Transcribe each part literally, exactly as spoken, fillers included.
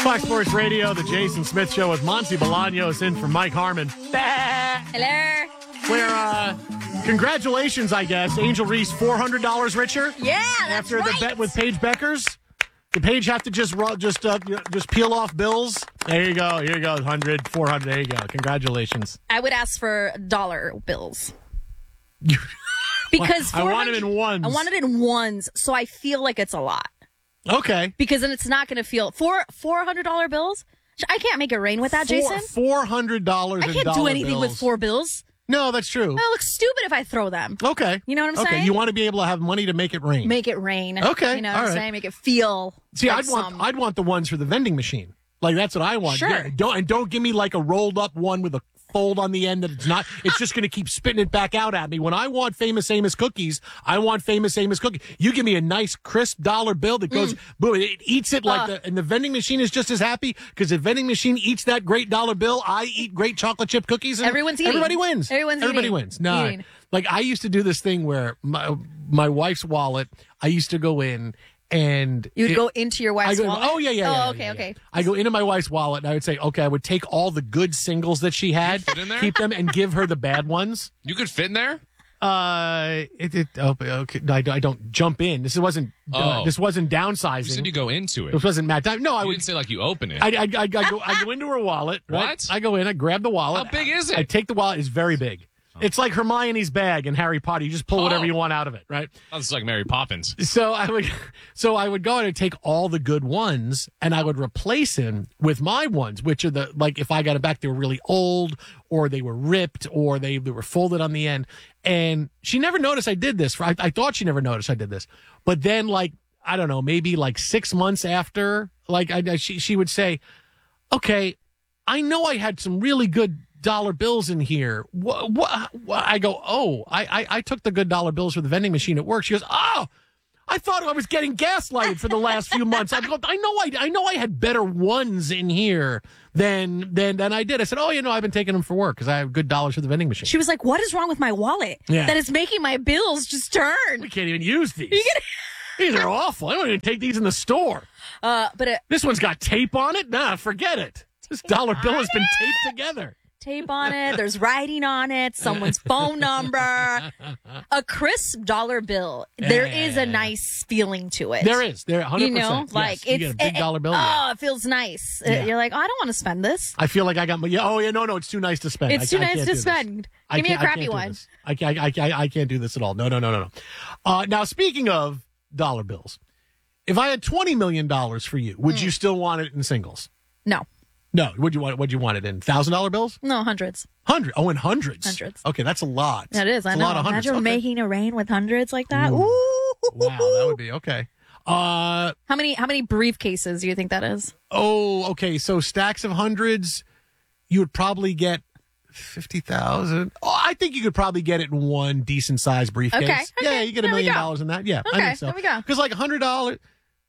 Fox Sports Radio, the Jason Smith Show with Monty Bolaños in for Mike Harmon. Hello. Where, uh, congratulations, I guess. Angel Reese, four hundred dollars richer. Yeah, that's After right. the bet with Paige Beckers. Did Paige have to just ru- just uh, just peel off bills? There you go. Here you go. one hundred, four hundred. There you go. Congratulations. I would ask for dollar bills. Because I want it in ones. I want it in ones, so I feel like it's a lot. Okay. Because then it's not going to feel four four hundred dollar bills. I can't make it rain with that, Four, Jason. Four hundred dollars. I can't do anything bills. with four bills. No, that's true. It looks stupid if I throw them. Okay. You know what I'm okay. saying? You want to be able to have money to make it rain. Make it rain. Okay. You know All what I'm right. saying? Make it feel. See, like I'd want some... I'd want the ones for the vending machine. Like that's what I want. Sure. Yeah, don't and don't give me like a rolled up one with a fold on the end that it's not. It's just going to keep spitting it back out at me. When I want Famous Amos cookies, I want Famous Amos cookies. You give me a nice crisp dollar bill that goes Mm. boom. It eats it like Uh. the and the vending machine is just as happy because the vending machine eats that great dollar bill. I eat great chocolate chip cookies. And Everyone's eating. Everybody wins. Everyone's Everybody eating. wins. No, Eating. like I used to do this thing where my my wife's wallet. I used to go in. And You would it- go into your wife's I go, wallet? Oh, yeah, yeah, Oh, yeah. okay, yeah, okay. yeah. I go into my wife's wallet and I would say, okay, I would take all the good singles that she had, fit in there? keep them, and give her the bad ones. You could fit in there? Uh, it, it oh, okay, I, I don't jump in. This wasn't. Uh, Oh. this wasn't downsizing. You said you go into it. This wasn't Matt. No, I You would. didn't say like you open it. I, I, I, I go. I go into her wallet. Right? What? I go in. I grab the wallet. How big is it? I take the wallet. It's very big. It's like Hermione's bag in Harry Potter. You just pull whatever Oh. you want out of it, right? Oh, this is like Mary Poppins. So I would, so I would go in and take all the good ones, and I would replace them with my ones, which are the like if I got it back, they were really old, or they were ripped, or they, they were folded on the end. And she never noticed I did this. I, I thought she never noticed I did this, but then like I don't know, maybe like six months after, like I, I she she would say, "Okay, I know I had some really good." Dollar bills in here. What, what, what? I go, oh, I, I, I took the good dollar bills for the vending machine at work. She goes, oh, I thought I was getting gaslighted for the last few months. I go, I know I, I know I had better ones in here than than than I did. I said, oh, you know, I've been taking them for work because I have good dollars for the vending machine. She was like, what is wrong with my wallet? Yeah. That is making my bills just turn. We can't even use these. These are awful. I don't even take these in the store. Uh, but it, This one's got tape on it. Nah, forget it. This dollar bill has been taped together. tape on it. There's writing on it. Someone's phone number. A crisp dollar bill. There is a nice feeling to it. There is. There, one hundred percent. You know, Yes. like You it's get a big it- dollar bill. Oh, yeah. it feels nice. Uh, Yeah. You're like, oh, I don't want to spend this. I feel like I got my. Yeah, oh yeah, no, no, it's too nice to spend. It's I- too I nice can't to do this. spend. I Give me a can't- I crappy can't do one. this. I can't. I, can't, I can't do this at all. No, no, no, no, no. Uh, now, speaking of dollar bills, if I had twenty million dollars for you, would Hmm. you still want it in singles? No, No. Would you want? Would you want it in thousand dollar bills? no, hundreds. Hundred. Oh, in hundreds. Hundreds. Okay, that's a lot. That is. I That's know. a lot of hundreds. Imagine Okay. making it rain with hundreds like that. Ooh. Wow, that would be okay. Uh How many? How many briefcases do you think that is? oh, okay. So stacks of hundreds, you would probably get fifty thousand. Oh, I think you could probably get it in one decent sized briefcase. Okay, Yeah, okay, you get a there we million go. dollars in that. Yeah, I Okay, think so. there we go. Because like a hundred dollars.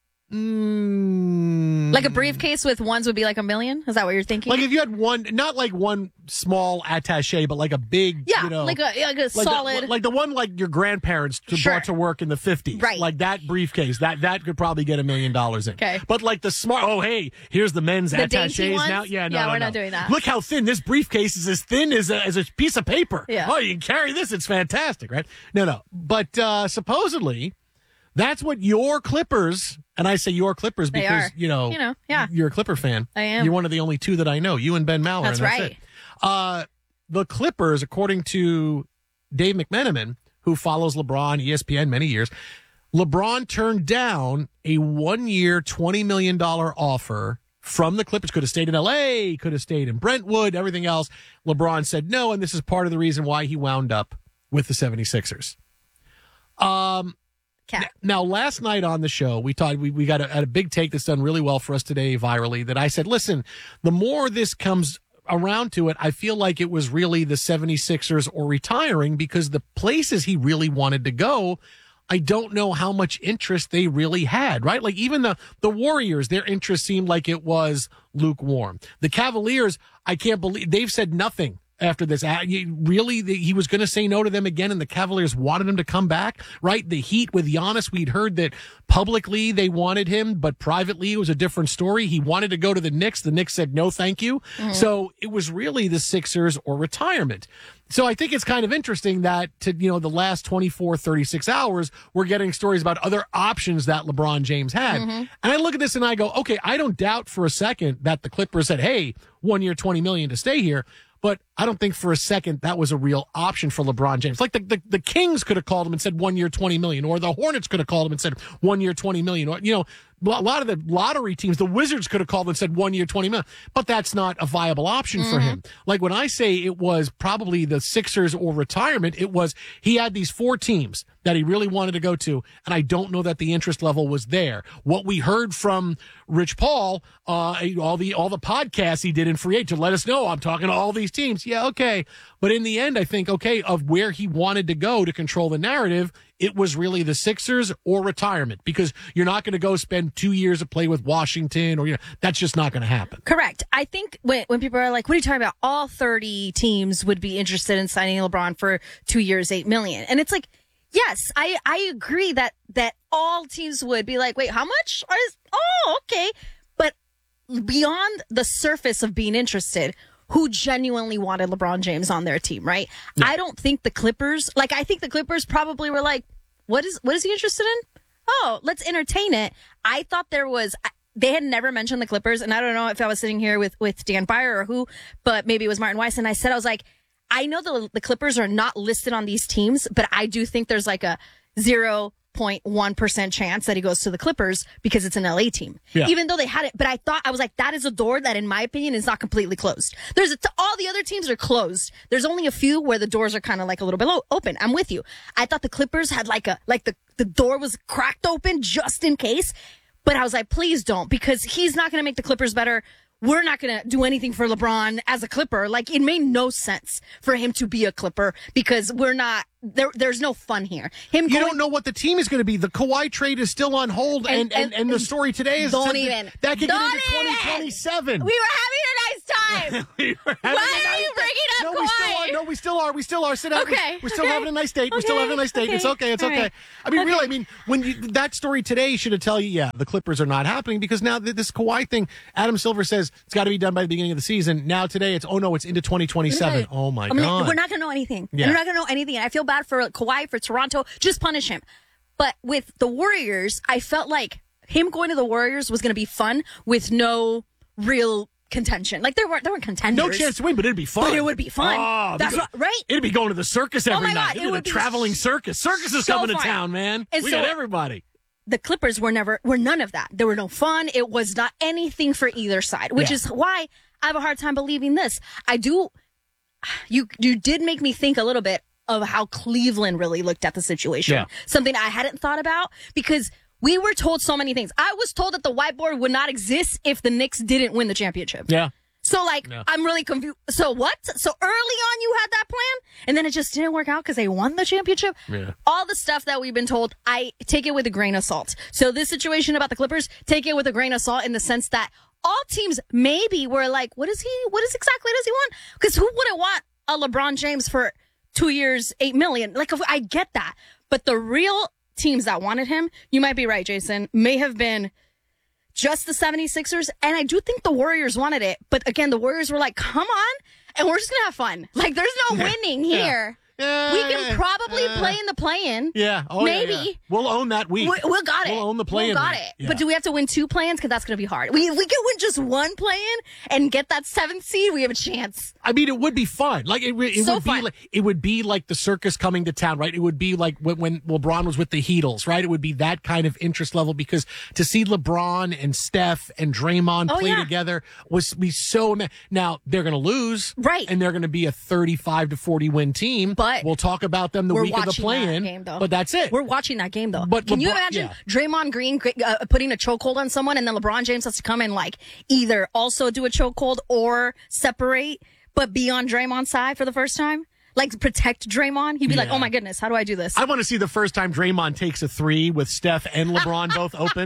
Mm, Like a briefcase with ones would be like a million? Is that what you're thinking? like if you had one, not like one small attaché, but like a big, yeah, you know, like a like a like solid. the, like the one like your grandparents to Sure. brought to work in the fifties, Right. Like that briefcase, that that could probably get a million dollars in. Okay. But like the smart, oh hey, here's the men's The dainty attachés ones? now. Yeah, no, Yeah, no, we're no. not doing that. Look how thin this briefcase is. As thin as a, as a piece of paper. Yeah. Oh, you can carry this. It's fantastic, right? No, no. But uh, supposedly, that's what your Clippers, and I say your Clippers They because are. you know, You know, yeah. you're a Clipper fan. I am. You're one of the only two that I know. You and Ben Maller. That's and that's right. It. Uh, the Clippers, according to Dave McMenamin, who follows LeBron, E S P N, many years, LeBron turned down a one-year, twenty million dollars offer from the Clippers. Could have stayed in L A, could have stayed in Brentwood, everything else. LeBron said no, and this is part of the reason why he wound up with the seventy-sixers. Um, Cat. now, last night on the show, we talked. We, we got a, a big take that's done really well for us today virally. That I said, listen, the more this comes around to it, I feel like it was really the seventy-sixers or retiring because the places he really wanted to go, I don't know how much interest they really had, right? Like even the, the Warriors, their interest seemed like it was lukewarm. The Cavaliers, I can't believe they've said nothing after this. Uh, you- Really, the- he was going to say no to them again, and the Cavaliers wanted him to come back, right? The Heat with Giannis, we'd heard that publicly they wanted him, but privately it was a different story. He wanted to go to the Knicks. The Knicks said no, thank you. So it was really the Sixers or retirement. So I think it's kind of interesting that to, you know, the last twenty-four, thirty-six hours, we're getting stories about other options that LeBron James had. And I look at this and I go, okay, I don't doubt for a second that the Clippers said, hey, one year, twenty million to stay here. But I don't think for a second that was a real option for LeBron James. Like the, the, the Kings could have called him and said one year, twenty million, or the Hornets could have called him and said one year, twenty million, or, you know, a lot of the lottery teams, the Wizards could have called and said one year, twenty million, but that's not a viable option for him. Like when I say it was probably the Sixers or retirement, it was he had these four teams that he really wanted to go to, and I don't know that the interest level was there. What we heard from Rich Paul, uh, all the all the podcasts he did in Free Agent to let us know I'm talking to all these teams. Yeah, okay. But in the end, I think, okay, of where he wanted to go to control the narrative, it was really the Sixers or retirement, because you're not going to go spend two years to play with Washington, or, you know, that's just not going to happen. Correct. I think when when people are like, what are you talking about? All thirty teams would be interested in signing LeBron for two years, eight million. And it's like, yes, I, I agree that, that all teams would be like, wait, how much? Or is, oh, okay. But beyond the surface of being interested, who genuinely wanted LeBron James on their team, right? Yeah. I don't think the Clippers, like, I think the Clippers probably were like, what is, what is he interested in? Oh, let's entertain it. I thought there was, they had never mentioned the Clippers, and I don't know if I was sitting here with, with Dan Byer or who, but maybe it was Martin Weiss, and I said, I was like, I know the, the Clippers are not listed on these teams, but I do think there's like a zero point one percent chance that he goes to the Clippers because it's an L A team. Yeah. Even though they had it, but I thought, I was like, that is a door that in my opinion is not completely closed. There's a t- all the other teams are closed. There's only a few where the doors are kind of like a little bit lo- open. I'm with you. I thought the Clippers had like a, like the, the door was cracked open just in case, but I was like, please don't, because he's not going to make the Clippers better. We're not going to do anything for LeBron as a Clipper. Like, it made no sense for him to be a Clipper because we're not, there, there's no fun here. Him You going, don't know what the team is going to be. The Kawhi trade is still on hold, and, And- and, and, and- the story today is don't that- even. that could Don't get into even. twenty twenty-seven. we were having a nice time. We were having Why a are nice you day. bringing up no, we still Kawhi? are. No, we still are. We still are. Sit down. Okay, We're still okay. having a nice date. We're still Okay, having a nice date. It's okay. okay. It's All okay. right. I mean, Okay. really, I mean, when you, that story today should have tell you, yeah, the Clippers are not happening, because now th- this Kawhi thing, Adam Silver says it's got to be done by the beginning of the season. Now today it's, oh no, it's into twenty twenty-seven. Oh my I mean, God. we're not going to know anything. Yeah. We're not going to know anything. I feel bad for Kawhi, for Toronto. Just punish him. But with the Warriors, I felt like him going to the Warriors was going to be fun with no real contention. Like, there weren't there weren't contenders. No chance to win, but it'd be fun. But it would be fun. Oh, That's because- what, right? It'd be going to the circus every my night. God, It'd it be would a be traveling circus. Circus is so coming fun. to town, man. And we so- got everybody. The Clippers were never, were none of that. There were no fun. It was not anything for either side, which Yeah. is why I have a hard time believing this. I do, you, you did make me think a little bit of how Cleveland really looked at the situation. Yeah. Something I hadn't thought about, because we were told so many things. I was told that the whiteboard would not exist if the Knicks didn't win the championship. Yeah. So, like, Yeah. I'm really confused. So what? So early on you had that plan, and then it just didn't work out because they won the championship? Yeah. All the stuff that we've been told, I take it with a grain of salt. So this situation about the Clippers, take it with a grain of salt in the sense that all teams maybe were like, what is he, what is exactly does he want? Because who wouldn't want a LeBron James for two years, eight million? Like, if- I get that. But the real teams that wanted him, you might be right, Jason, may have been just the seventy-sixers, and I do think the Warriors wanted it. But again, the Warriors were like, come on, and we're just going to have fun. Like, there's no winning Yeah. here. Yeah, We can yeah, probably yeah. play in the play-in. Yeah. Oh, yeah, Maybe. yeah. We'll own that week. We, we got it. We'll own the play-in We got week. it. Yeah. But do we have to win two play-ins? Because that's going to be hard. We, we can win just one play-in and get that seventh seed. We have a chance. I mean, it would be fun. Like it, it So would be fun. like it would be like the circus coming to town, right? It would be like when, when LeBron was with the Heatles, right? It would be that kind of interest level, because to see LeBron and Steph and Draymond Oh, play yeah. together was be so. ama- Now they're going to lose, Right. And they're going to be a thirty-five to forty win team. But we'll talk about them the We're week of the watching play-in. that game, though. But that's it. We're watching that game, though. But Can you LeBron- imagine yeah. Draymond Green uh, putting a chokehold on someone, and then LeBron James has to come and like either also do a chokehold or separate, but be on Draymond's side for the first time? Like, protect Draymond? He'd be like, Yeah. oh my goodness, how do I do this? I want to see the first time Draymond takes a three with Steph and LeBron both open.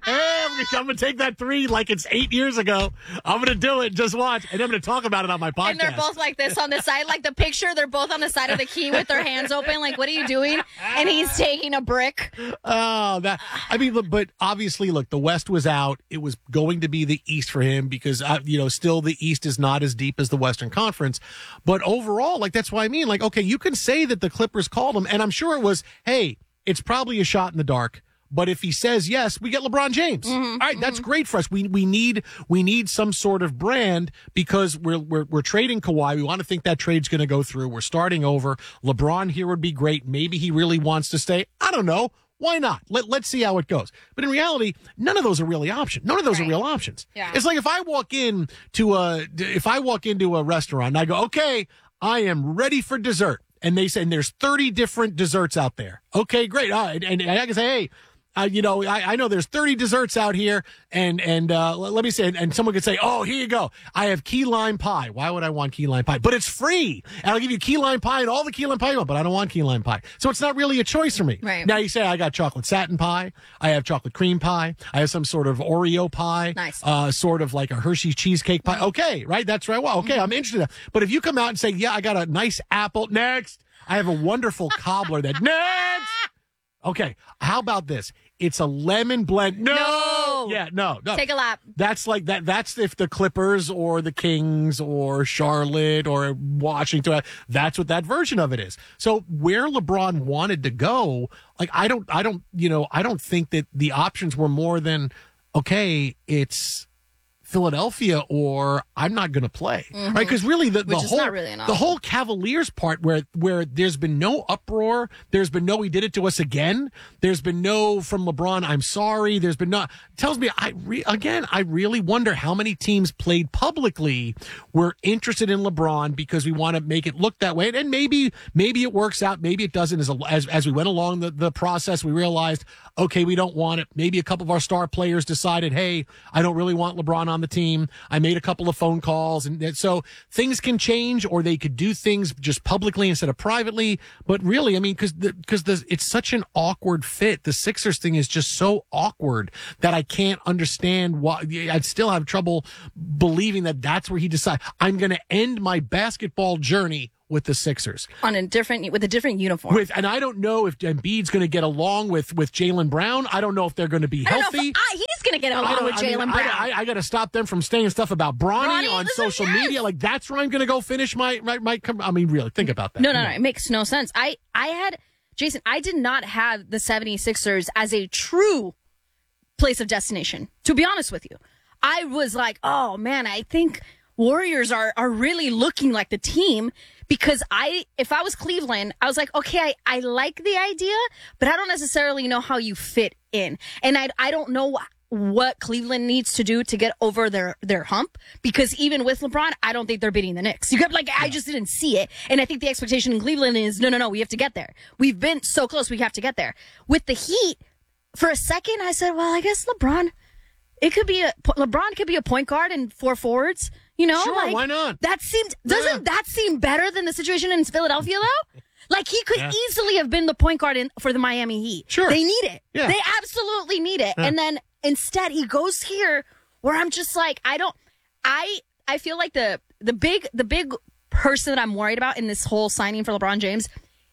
Hey, I'm gonna, I'm gonna take that three like it's eight years ago. I'm gonna do it. Just watch, and I'm gonna talk about it on my podcast. And they're both like this on the side, like the picture. They're both on the side of the key with their hands open. Like, what are you doing? And he's taking a brick. Oh, that. I mean, look, but obviously, look, the West was out. It was going to be the East for him because, uh, you know, still the East is not as deep as the Western Conference. But overall, like, that's why I mean, like, okay, you can say that the Clippers called him, and I'm sure it was, hey, it's probably a shot in the dark. But if he says yes, we get LeBron James. Mm-hmm, All right, mm-hmm. that's great for us. We we need we need some sort of brand because we're we're we're trading Kawhi. We want to think that trade's going to go through. We're starting over. LeBron here would be great. Maybe he really wants to stay. I don't know. Why not? Let let's see how it goes. But in reality, none of those are really options. None of those Right. are real options. Yeah. It's like if I walk in to a if I walk into a restaurant and I go, okay, I am ready for dessert, and they say and there's thirty different desserts out there. Okay, great. All right, and, and I can say, hey. Uh, you know, I, I know there's thirty desserts out here, and and uh, let me say, and, and someone could say, "Oh, here you go. I have key lime pie. Why would I want key lime pie? But it's free, and I'll give you key lime pie and all the key lime pie you want. But I don't want key lime pie, so it's not really a choice for me." Right. Now you say, "I got chocolate satin pie. I have chocolate cream pie. I have some sort of Oreo pie. Nice. Uh, sort of like a Hershey's cheesecake pie. Okay, right? That's right. Well, okay, I'm interested in that. But if you come out and say, "Yeah, I got a nice apple next. I have a wonderful cobbler that next." Okay, how about this? It's a lemon blend. No, No. yeah, no, no. Take a lap. That's like that. That's if the Clippers or the Kings or Charlotte or Washington. That's what that version of it is. So where LeBron wanted to go, like I don't, I don't, you know, I don't think that the options were more than okay. It's Philadelphia or I'm not going to play, Mm-hmm. right? Because really, the, the Which is whole not really an the option. whole Cavaliers part where where there's been no uproar, there's been no he did it to us again, there's been no from LeBron I'm sorry, there's been no tells me I re, again I really wonder how many teams played publicly were interested in LeBron because we want to make it look that way, and maybe maybe it works out, maybe it doesn't. As a, as as we went along the the process, we realized okay we don't want it. Maybe a couple of our star players decided hey I don't really want LeBron on the team. I made a couple of phone calls, and so things can change, or they could do things just publicly instead of privately. But really, I mean, because because the, the, it's such an awkward fit. The Sixers thing is just so awkward that I can't understand why. I'd still have trouble believing that that's where he decided I'm going to end my basketball journey with the Sixers. On a different, with a different uniform. With and I don't know if Embiid's going to get along with with Jaylen Brown. I don't know if they're going to be I don't healthy. know if, I, he's going to get I along don't- with I mean, Jaylen I- Brown. I, I, got to stop them from saying stuff about Bronny, Bronny, on listen, social yes. media. Like that's where I'm going to go finish my my, my com- I mean, really, think about that. No, no, Come no. on. It makes no sense. I, I had, Jason, I did not have the 76ers as a true place of destination, to be honest with you. I was like, oh man, I think Warriors are, are really looking like the team because I, if I was Cleveland, I was like, okay, I, I like the idea, but I don't necessarily know how you fit in. And I, I don't know what Cleveland needs to do to get over their, their hump because even with LeBron, I don't think they're beating the Knicks. You kept like, I just didn't see it. And I think the expectation in Cleveland is no, no, no, we have to get there. We've been so close. We have to get there. With the Heat, for a second, I said, well, I guess LeBron, it could be a, LeBron could be a point guard and four forwards, you know? Sure, like, why not? That seemed, doesn't Yeah. that seem better than the situation in Philadelphia though? Like he could Yeah. easily have been the point guard in, for the Miami Heat. Sure. They need it. Yeah. They absolutely need it. Yeah. And then instead he goes here where I'm just like, I don't, I, I feel like the, the big, the big person that I'm worried about in this whole signing for LeBron James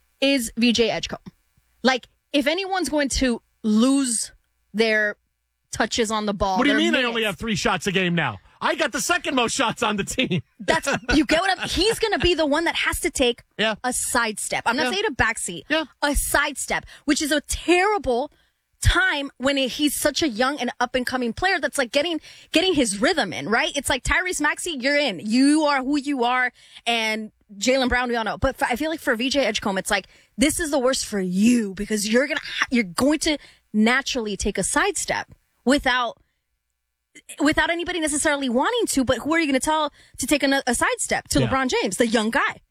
is V J Edgecombe. Like if anyone's going to lose their touches on the ball. What do you their mean they minutes, only have three shots a game now? I got the second most shots on the team. That's you get what I'm. He's going to be the one that has to take Yeah. a sidestep. I'm not Yeah. saying a backseat. Yeah. A sidestep, which is a terrible time when he's such a young and up and coming player. That's like getting getting his rhythm in. Right? It's like Tyrese Maxey. You're in. You are who you are, and Jaylen Brown. We all know. But for, I feel like for V J Edgecombe, it's like this is the worst for you because you're gonna ha- you're going to naturally take a sidestep without. Without anybody necessarily wanting to, but who are you going to tell to take a, a sidestep to Yeah. LeBron James, the young guy,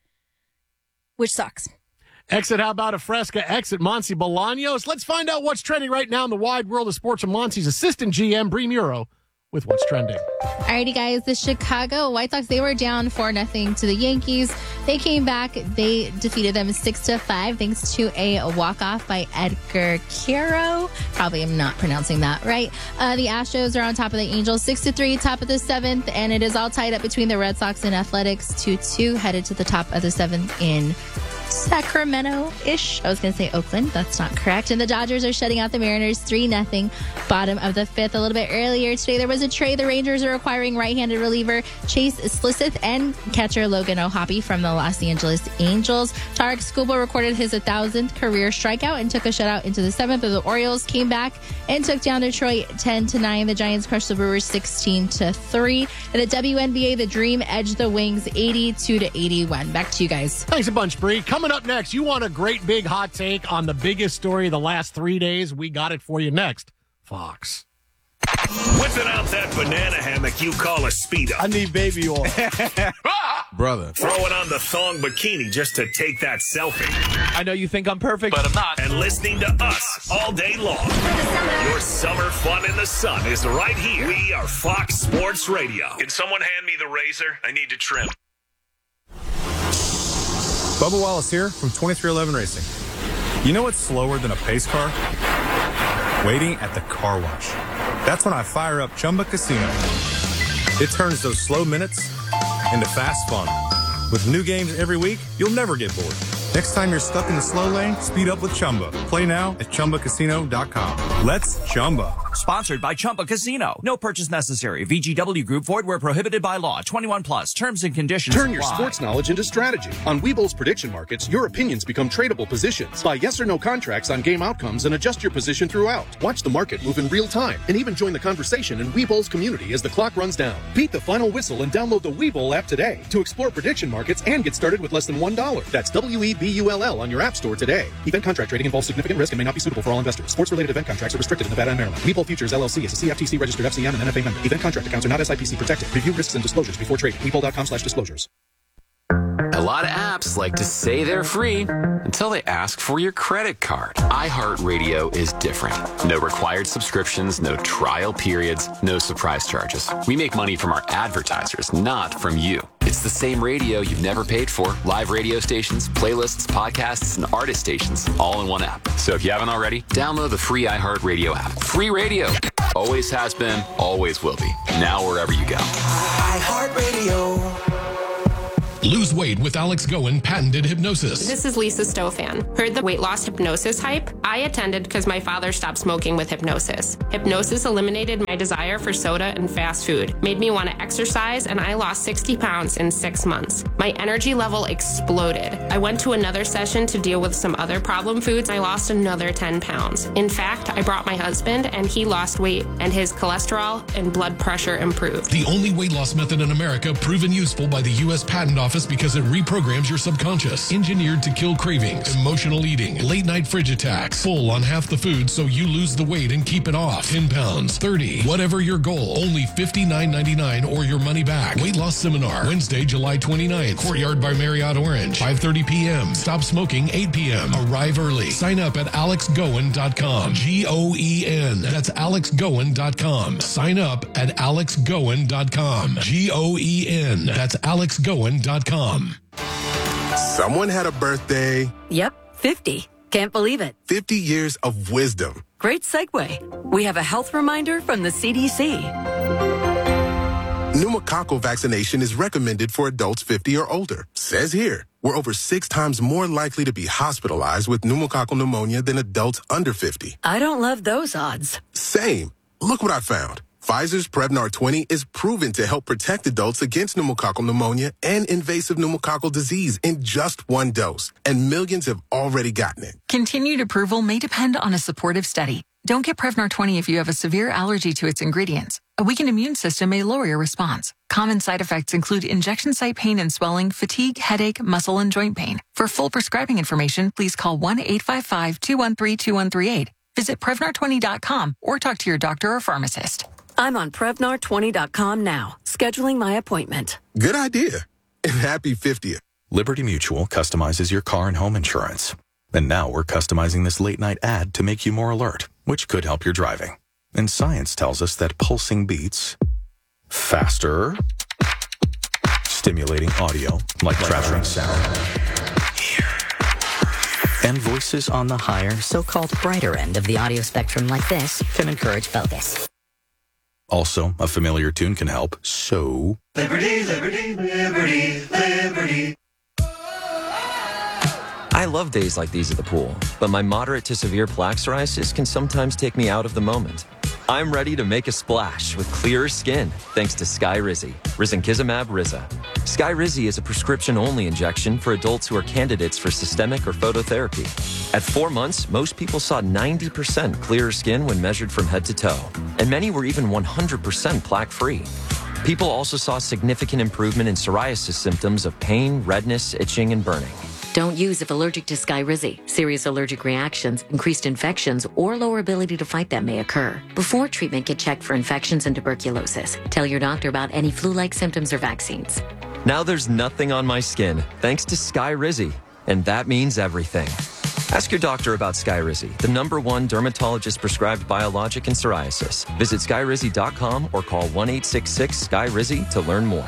which sucks. Exit, how about a Fresca? Exit, Monty Bolaños. Let's find out what's trending right now in the wide world of sports from Monty's assistant G M, Bree Muro, with what's trending. Alrighty, guys. The Chicago White Sox, they were down four nothing to the Yankees. They came back. They defeated them six to five thanks to a walk-off by Edgar Quero. Probably am not pronouncing that right. Uh, the Astros are on top of the Angels six to three, top of the seventh, and it is all tied up between the Red Sox and Athletics two two, headed to the top of the seventh in Sacramento-ish. I was going to say Oakland. That's not correct. And the Dodgers are shutting out the Mariners three nothing. Bottom of the fifth. A little bit earlier today, there was a trade. The Rangers are acquiring right-handed reliever Chase Slisseth and catcher Logan O'Hoppe from the Los Angeles Angels. Tarek Skubal recorded his one thousandth career strikeout and took a shutout into the seventh. Of the Orioles came back and took down Detroit ten to nine. The Giants crushed the Brewers sixteen to three. And the W N B A, the Dream edged the Wings eighty-two to eighty-one. Back to you guys. Thanks a bunch, Bree. Coming up next, you want a great big hot take on the biggest story of the last three days? We got it for you next. Fox. Whipping out that banana hammock you call a Speedo. I need baby oil. Brother. Throwing on the thong bikini just to take that selfie. I know you think I'm perfect, but I'm not. And listening to us all day long. Your summer fun in the sun is right here. We are Fox Sports Radio. Can someone hand me the razor? I need to trim. Bubba Wallace here from twenty-three eleven Racing. You know what's slower than a pace car? Waiting at the car wash. That's when I fire up Chumba Casino. It turns those slow minutes into fast fun. With new games every week, you'll never get bored. Next time you're stuck in the slow lane, speed up with Chumba. Play now at Chumba Casino dot com. Let's Chumba. Sponsored by Chumba Casino. No purchase necessary. V G W Group. Void where prohibited by law. twenty-one plus. Terms and conditions Turn your apply. sports knowledge into strategy. On Webull's prediction markets, your opinions become tradable positions. Buy yes or no contracts on game outcomes and adjust your position throughout. Watch the market move in real time and even join the conversation in Webull's community as the clock runs down. Beat the final whistle and download the Webull app today to explore prediction markets and get started with less than one dollar. That's W E B U L L on your app store today. Event contract trading involves significant risk and may not be suitable for all investors. Sports-related event contracts are restricted in Nevada and Maryland. Webull Futures L L C is a C F T C registered F C M and N F A member. Event contract accounts are not S I P C protected. Review risks and disclosures before trading. Webull.com slash disclosures. A lot of apps like to say they're free until they ask for your credit card. iHeartRadio is different. No required subscriptions, no trial periods, no surprise charges. We make money from our advertisers, not from you. It's the same radio you've never paid for. Live radio stations, playlists, podcasts, and artist stations, all in one app. So if you haven't already, download the free iHeartRadio app. Free radio. Always has been, always will be. Now wherever you go. iHeartRadio. Lose weight with Alex Goen patented hypnosis. This is Lisa Stofan. Heard the weight loss hypnosis hype? I attended because my father stopped smoking with hypnosis. Hypnosis eliminated my desire for soda and fast food, made me want to exercise, and I lost sixty pounds in six months. My energy level exploded. I went to another session to deal with some other problem foods. I lost another ten pounds. In fact, I brought my husband and he lost weight and his cholesterol and blood pressure improved. The only weight loss method in America proven useful by the U S Patent Office because it reprograms your subconscious. Engineered to kill cravings, emotional eating, late night fridge attacks, full on half the food so you lose the weight and keep it off. ten pounds, thirty, whatever your goal, only fifty-nine ninety-nine or your money back. Weight loss seminar, Wednesday, July twenty-ninth. Courtyard by Marriott Orange, five thirty p.m. Stop smoking, eight p.m. Arrive early. Sign up at alex goen dot com. G O E N. That's alex goen dot com. Sign up at alex goen dot com. G O E N. That's alex goen dot com. Someone had a birthday. Yep, fifty. Can't believe it. fifty years of wisdom. Great segue. We have a health reminder from the C D C. Pneumococcal vaccination is recommended for adults fifty or older. Says here, we're over six times more likely to be hospitalized with pneumococcal pneumonia than adults under fifty. I don't love those odds. Same. Look what I found. Pfizer's Prevnar twenty is proven to help protect adults against pneumococcal pneumonia and invasive pneumococcal disease in just one dose. And millions have already gotten it. Continued approval may depend on a supportive study. Don't get Prevnar twenty if you have a severe allergy to its ingredients. A weakened immune system may lower your response. Common side effects include injection site pain and swelling, fatigue, headache, muscle, and joint pain. For full prescribing information, please call one eight five five, two one three, two one three eight. Visit Prevnar twenty dot com or talk to your doctor or pharmacist. I'm on Prevnar twenty dot com now, scheduling my appointment. Good idea. And happy fiftieth. Liberty Mutual customizes your car and home insurance. And now we're customizing this late night ad to make you more alert, which could help your driving. And science tells us that pulsing beats faster, stimulating audio like traveling sound, and voices on the higher, so-called brighter end of the audio spectrum like this can encourage focus. Also, a familiar tune can help. So, Liberty, liberty, liberty, liberty. I love days like these at the pool, but my moderate to severe plaque psoriasis can sometimes take me out of the moment. I'm ready to make a splash with clearer skin thanks to Skyrizi, Risankizumab Riza. Skyrizi is a prescription-only injection for adults who are candidates for systemic or phototherapy. At four months, most people saw ninety percent clearer skin when measured from head to toe, and many were even one hundred percent plaque-free. People also saw significant improvement in psoriasis symptoms of pain, redness, itching, and burning. Don't use if allergic to Skyrizi. Serious allergic reactions, increased infections, or lower ability to fight them may occur. Before treatment, get checked for infections and tuberculosis. Tell your doctor about any flu-like symptoms or vaccines. Now there's nothing on my skin thanks to Skyrizi, and that means everything. Ask your doctor about Skyrizi, the number one dermatologist-prescribed biologic in psoriasis. Visit skyrizi dot com or call one eight six six Skyrizi to learn more.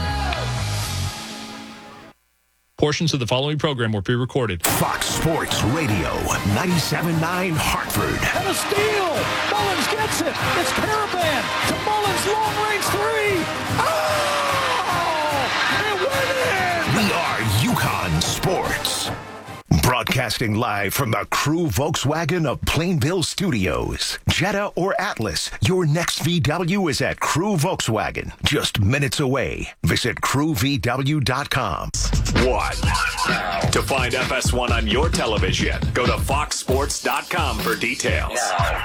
Portions of the following program were pre-recorded. Fox Sports Radio, ninety-seven point nine Hartford. And a steal! Mullins gets it! It's Caravan to Mullins, long-range three! Oh! We are UConn Sports. Broadcasting live from the Crew Volkswagen of Plainville Studios. Jetta or Atlas, your next V W is at Crew Volkswagen. Just minutes away. Visit crew v w dot com. One. To find F S one on your television, go to fox sports dot com for details.